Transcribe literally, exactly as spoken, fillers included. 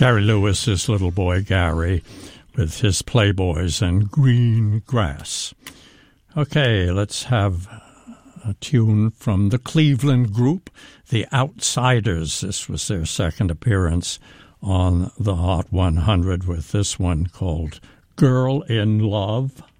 Jerry Lewis's little boy Gary with his Playboys and Green Grass. Okay, let's have a tune from the Cleveland group, The Outsiders. This was their second appearance on the Hot one hundred with this one called Girl in Love.